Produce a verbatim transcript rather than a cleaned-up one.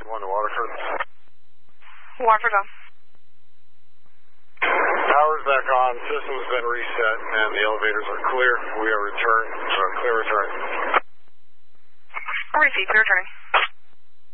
one to Waterford. Waterford on. Power's back on, system's been reset, and the elevators are clear. We are returned, so clear return. Received, returning.